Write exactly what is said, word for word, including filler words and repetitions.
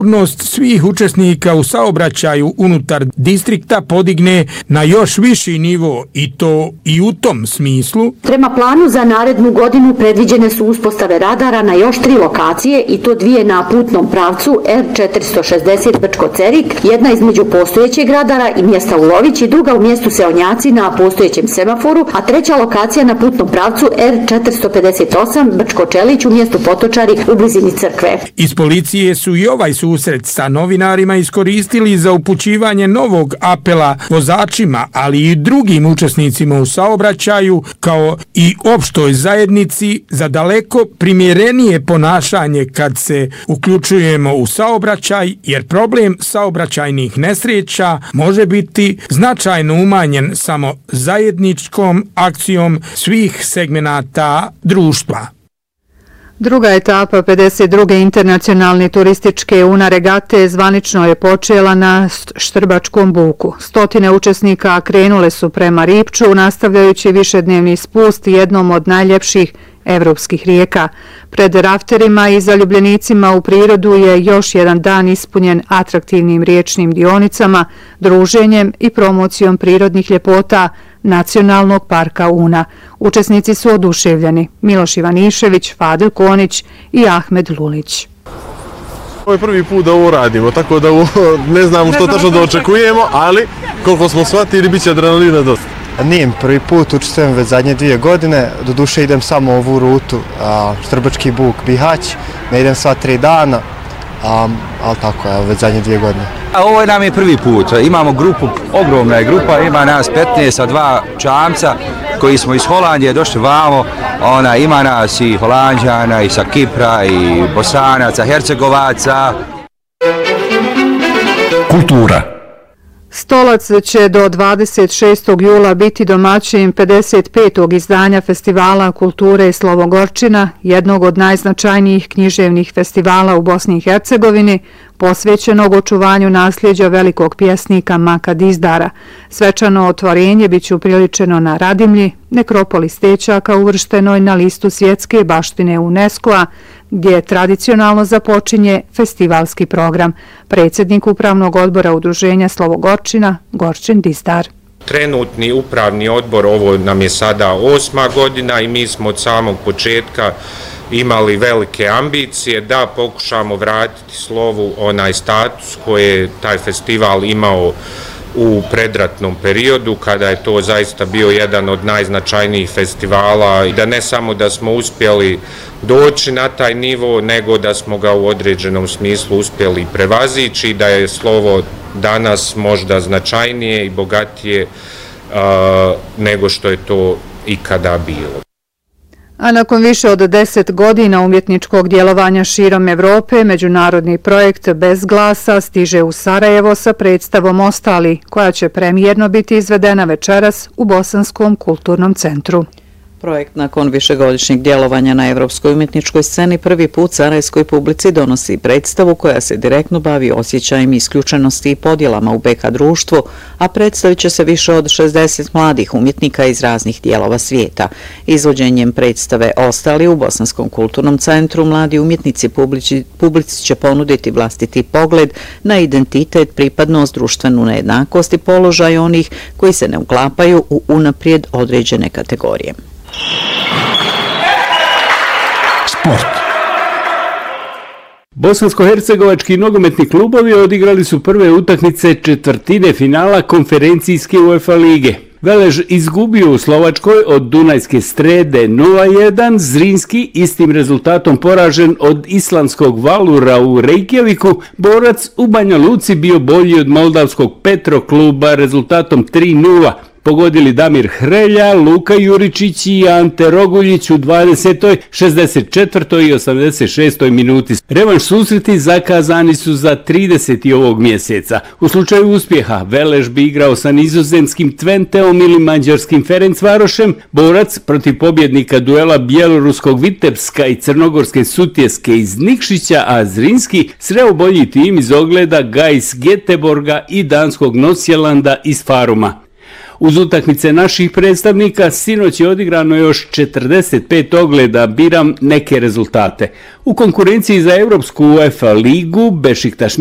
sigurnost svih učesnika u saobraćaju unutar distrikta podigne na još viši nivo i to i u tom smislu. Prema planu za narednu godinu predviđene su uspostave radara na još tri lokacije i to dvije na putnom pravcu R četiristo šezdeset Brčko-Cerik, jedna između postojećeg radara i mjesta Ulović i druga u mjestu Seonjaci na postojećem semaforu, a treća lokacija na putnom pravcu R četiristo pedeset osam Brčko-Čelić u mjestu Potočari u blizini crkve. Iz policije su i ovaj susret sa novinarima iskoristili za upućivanje novog apela vozačima, ali i drugim učesnicima u saobraćaju, kao i opštoj zajednici za daleko primjerenije ponašanje kad se uključujemo u saobraćaj, jer problem saobraćajnih nesreća može biti značajno umanjen samo zajedničkom akcijom svih segmenata društva. Druga etapa pedeset druge internacionalne turističke UNA regate zvanično je počela na Štrbačkom buku. Stotine učesnika krenule su prema Ripču, nastavljajući višednevni spust jednom od najljepših evropskih rijeka. Pred rafterima i zaljubljenicima u prirodu je još jedan dan ispunjen atraktivnim riječnim dionicama, druženjem i promocijom prirodnih ljepota Nacionalnog parka Una. Učesnici su oduševljeni: Miloš Ivanišević, Fadil Konić i Ahmed Lulić. Ovo je prvi put da ovo radimo, tako da ovo ne znamo što tačno da očekujemo, ali koliko smo shvatili, bit će adrenalina dosta. Nije mi prvi put, učestvujem već zadnje dvije godine, do duše idem samo ovu rutu, a, Štrbački buk, Bihać, ne idem sva tri dana, a, ali tako je, već zadnje dvije godine. A ovo nam je prvi put, imamo grupu, ogromna je grupa, ima nas petnaest sa dva čamca koji smo iz Holandije došli vamo, ona, ima nas i Holanđana, i sa Kipra, i Bosanaca, Hercegovaca. Kultura. Stolac će do dvadeset šestog jula biti domaćin pedeset petog izdanja Festivala kulture Slovogorčina, jednog od najznačajnijih književnih festivala u Bosni i Hercegovini, posvećenog očuvanju nasljeđa velikog pjesnika Maka Dizdara. Svečano otvorenje biće upriličeno na Radimlji, nekropoli Stećaka uvrštenoj na listu svjetske baštine UNESCO-a, gdje tradicionalno započinje festivalski program. Predsjednik Upravnog odbora Udruženja Slovogorčina Gorčin Dizdar. Trenutni upravni odbor, ovo nam je sada osma godina i mi smo od samog početka imali velike ambicije da pokušamo vratiti Slovu onaj status koji je taj festival imao u predratnom periodu, kada je to zaista bio jedan od najznačajnijih festivala, i da ne samo da smo uspjeli doći na taj nivo, nego da smo ga u određenom smislu uspjeli prevazići i da je Slovo danas možda značajnije i bogatije uh, nego što je to ikada bilo. A nakon više od deset godina umjetničkog djelovanja širom Evrope, međunarodni projekt Bez glasa stiže u Sarajevo sa predstavom Ostali, koja će premijerno biti izvedena večeras u Bosanskom kulturnom centru. Projekt nakon višegodišnjeg djelovanja na evropskoj umjetničkoj sceni prvi put sarajevskoj publici donosi predstavu koja se direktno bavi osjećajem isključenosti i podjelama u be ka društvu, a predstavit će se više od šezdeset mladih umjetnika iz raznih dijelova svijeta. Izvođenjem predstave Ostali u Bosanskom kulturnom centru mladi umjetnici publici, publici će ponuditi vlastiti pogled na identitet, pripadnost, društvenu nejednakost i položaj onih koji se ne uklapaju u unaprijed određene kategorije. Sport. Bosansko-hercegovački nogometni klubovi odigrali su prve utakmice četvrtine finala konferencijske UEFA lige. Velež izgubio u Slovačkoj od Dunajske Strede nula jedan, Zrinski istim rezultatom poražen od islandskog Valura u Reykjaviku, Borac u Banja Luci bio bolji od moldavskog Petro kluba rezultatom tri nula. Pogodili Damir Hrelja, Luka Juričić i Ante Roguljić u dvadesetoj, šezdeset četvrtoj i osamdeset šestoj minuti. Revanš susreti zakazani su za trideseti ovog mjeseca. U slučaju uspjeha Velež bi igrao sa nizozemskim Twenteom ili mađarskim Ferencvarošem, Borac protiv pobjednika duela bjeloruskog Vitebska i crnogorske Sutjeske iz Nikšića, a Zrinski sreo bolji tim iz ogleda Gais Geteborga i danskog Nosjelanda iz Faruma. Uz utakmice naših predstavnika, sinoć je odigrano još četrdeset pet ogleda, biram neke rezultate. U konkurenciji za Evropsku UEFA ligu Bešiktaš